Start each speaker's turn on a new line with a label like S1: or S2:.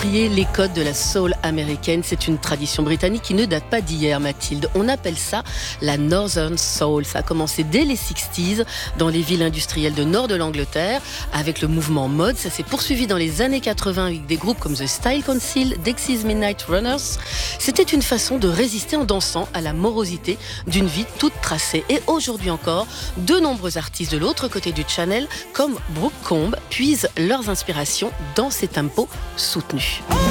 S1: Les codes de la soul américaine, c'est une tradition britannique qui ne date pas d'hier, Mathilde. On appelle ça la Northern Soul. Ça a commencé dès les 60s dans les villes industrielles de nord de l'Angleterre avec le mouvement mode. Ça s'est poursuivi dans les années 80 avec des groupes comme The Style Council, Dexys Midnight Runners. C'était une façon de résister en dansant à la morosité d'une vie toute tracée. Et aujourd'hui encore, de nombreux artistes de l'autre côté du channel, comme Brooke Combe, puisent leurs inspirations dans ces tempos soutenus.